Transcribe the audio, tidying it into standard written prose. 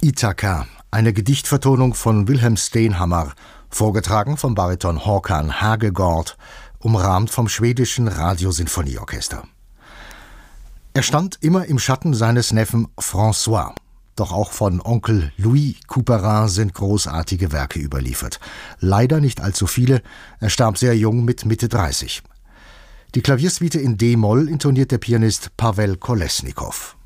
Ithaka, eine Gedichtvertonung von Wilhelm Stenhammar, vorgetragen vom Bariton Håkan Hagegård, umrahmt vom schwedischen Radiosinfonieorchester. Er stand immer im Schatten seines Neffen François. Doch auch von Onkel Louis Couperin sind großartige Werke überliefert. Leider nicht allzu viele, er starb sehr jung mit Mitte 30. Die Klaviersuite in D-Moll intoniert der Pianist Pawel Kolesnikow.